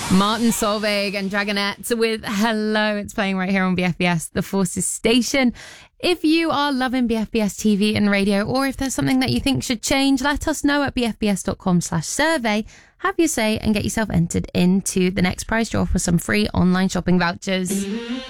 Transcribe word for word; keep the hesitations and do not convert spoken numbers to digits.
Martin Solveig and Dragonette with Hello. It's playing right here on B F B S, the Forces station. If you are loving B F B S T V and radio, or if there's something that you think should change, let us know at bfbs.com slash survey. Have your say and get yourself entered into the next prize draw for some free online shopping vouchers.